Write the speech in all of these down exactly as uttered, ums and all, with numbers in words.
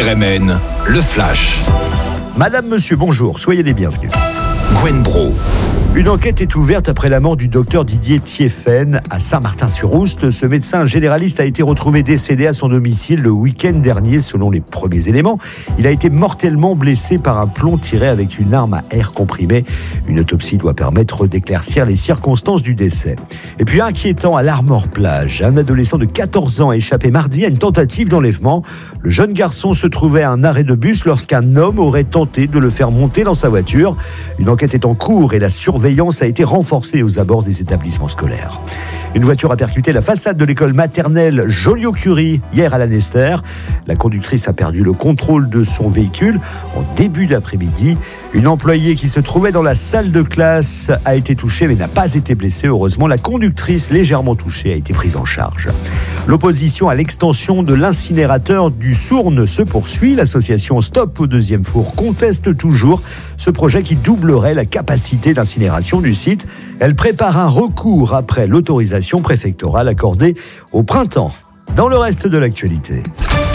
R M N, le Flash. Madame, monsieur, bonjour, soyez les bienvenus. Gwen Bro. Une enquête est ouverte après la mort du docteur Didier Thiéphène à Saint-Martin-sur-Oust. Ce médecin généraliste a été retrouvé décédé à son domicile le week-end dernier, selon les premiers éléments. Il a été mortellement blessé par un plomb tiré avec une arme à air comprimé. Une autopsie doit permettre d'éclaircir les circonstances du décès. Et puis inquiétant à l'Armor Plage, un adolescent de quatorze ans a échappé mardi à une tentative d'enlèvement. Le jeune garçon se trouvait à un arrêt de bus lorsqu'un homme aurait tenté de le faire monter dans sa voiture. Une enquête est en cours et la surveillance a été renforcée aux abords des établissements scolaires. Une voiture a percuté la façade de l'école maternelle Joliot-Curie hier à la Nester. La conductrice a perdu le contrôle de son véhicule en début d'après-midi. Une employée qui se trouvait dans la salle de classe a été touchée mais n'a pas été blessée. Heureusement, la conductrice légèrement touchée a été prise en charge. L'opposition à l'extension de l'incinérateur du Sourne se poursuit. L'association Stop au deuxième four conteste toujours ce projet qui doublerait la capacité d'incinération du site. Elle prépare un recours après l'autorisation préfectorale accordée au printemps. Dans le reste de l'actualité.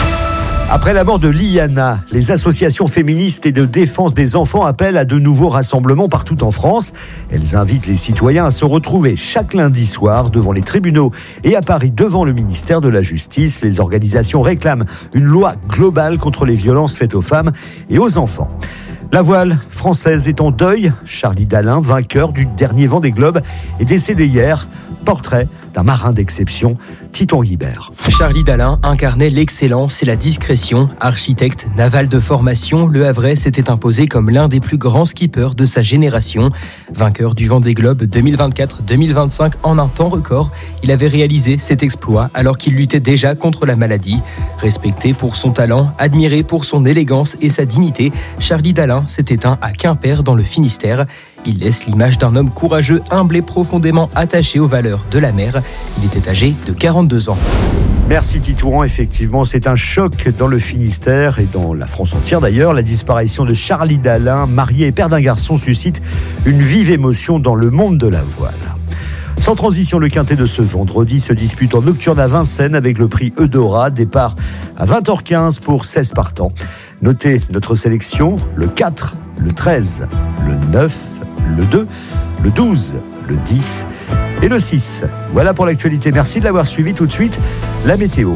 Après la mort de Liana, les associations féministes et de défense des enfants appellent à de nouveaux rassemblements partout en France. Elles invitent les citoyens à se retrouver chaque lundi soir devant les tribunaux et à Paris devant le ministère de la Justice. Les organisations réclament une loi globale contre les violences faites aux femmes et aux enfants. La voile française est en deuil. Charlie Dalin, vainqueur du dernier Vendée Globe, est décédé hier. Portrait d'un marin d'exception, Titon Guibert. Charlie Dalin incarnait l'excellence et la discrétion. Architecte naval de formation, le Havrais s'était imposé comme l'un des plus grands skippers de sa génération. Vainqueur du Vendée Globe deux mille vingt-quatre deux mille vingt-cinq en un temps record, il avait réalisé cet exploit alors qu'il luttait déjà contre la maladie. Respecté pour son talent, admiré pour son élégance et sa dignité, Charlie Dalin s'est éteint à Quimper dans le Finistère. Il laisse l'image d'un homme courageux, humble et profondément attaché aux valeurs de la mer. Il était âgé de quarante-deux ans. Merci Titouan, effectivement, c'est un choc dans le Finistère et dans la France entière d'ailleurs. La disparition de Charlie Dalin, marié et père d'un garçon, suscite une vive émotion dans le monde de la voile. Sans transition, le quintet de ce vendredi se dispute en nocturne à Vincennes avec le prix Eudora. Départ à vingt heures quinze pour seize partants. Notez notre sélection, le quatre, le treize, le neuf, le deux, le douze, le dix et le six. Voilà pour l'actualité. Merci de l'avoir suivi. Tout de suite, la météo.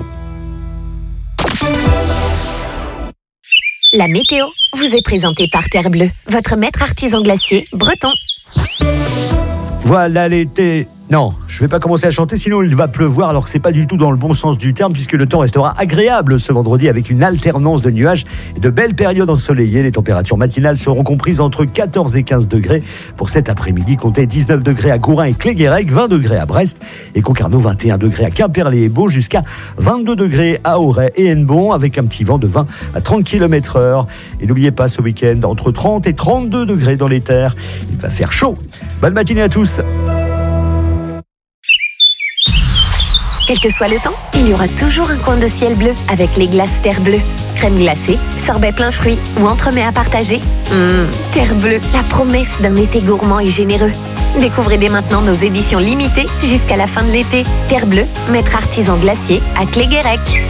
La météo vous est présentée par Terre Bleue, votre maître artisan glacier breton. Voilà l'été. Non, je vais pas commencer à chanter, sinon il va pleuvoir, alors que c'est pas du tout dans le bon sens du terme, puisque le temps restera agréable ce vendredi avec une alternance de nuages et de belles périodes ensoleillées. Les températures matinales seront comprises entre quatorze et quinze degrés. Pour cet après-midi, comptez dix-neuf degrés à Gourin et Cléguérec, vingt degrés à Brest et Concarneau, vingt et un degrés à Quimperlé et Beau, jusqu'à vingt-deux degrés à Auray et Hennebont, avec un petit vent de vingt à trente kilomètres heure. Et n'oubliez pas ce week-end, entre trente et trente-deux degrés dans les terres. Il va faire chaud. Bonne matinée à tous. Quel que soit le temps, il y aura toujours un coin de ciel bleu avec les glaces Terre Bleue. Crème glacée, sorbet plein fruits ou entremets à partager. Mmh, Terre Bleue, la promesse d'un été gourmand et généreux. Découvrez dès maintenant nos éditions limitées jusqu'à la fin de l'été. Terre Bleue, maître artisan glacier à Cléguérec.